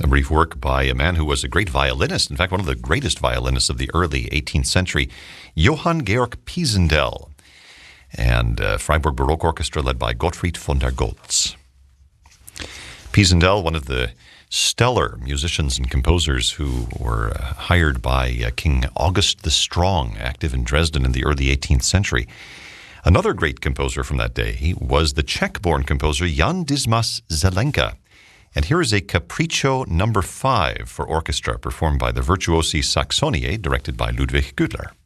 brief work by a man who was a great violinist, in fact, one of the greatest violinists of the early 18th century, Johann Georg Pisendel, and Freiburg Baroque Orchestra led by Gottfried von der Goltz. Pisendel, one of the stellar musicians and composers who were hired by King August the Strong, active in Dresden in the early 18th century. Another great composer from that day was the Czech-born composer Jan Dismas Zelenka. And here is a Capriccio No. 5 for orchestra, performed by the Virtuosi Saxoniae, directed by Ludwig Güttler.